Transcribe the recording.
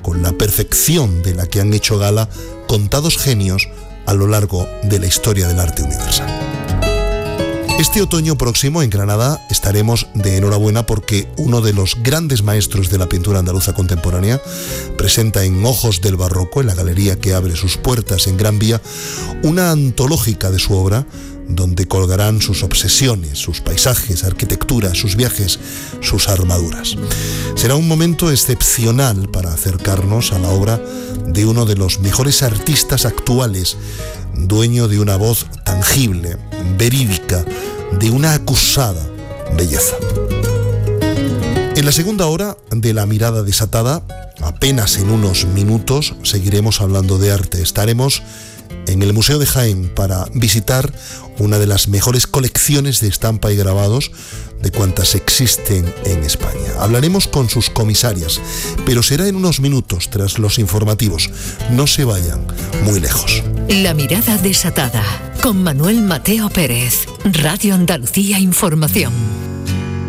con la perfección de la que han hecho gala contados genios a lo largo de la historia del arte universal. Este otoño próximo en Granada estaremos de enhorabuena porque uno de los grandes maestros de la pintura andaluza contemporánea presenta en Ojos del Barroco, en la galería que abre sus puertas en Gran Vía, una antológica de su obra donde colgarán sus obsesiones, sus paisajes, arquitectura, sus viajes, sus armaduras. Será un momento excepcional para acercarnos a la obra de uno de los mejores artistas actuales, dueño de una voz tangible, verídica, de una acusada belleza. En la segunda hora de La Mirada Desatada, apenas en unos minutos, seguiremos hablando de arte. Estaremos en el Museo de Jaén para visitar una de las mejores colecciones de estampa y grabados de cuantas existen en España. Hablaremos con sus comisarias, pero será en unos minutos tras los informativos. No se vayan muy lejos. La Mirada Desatada, con Manuel Mateo Pérez, Radio Andalucía Información.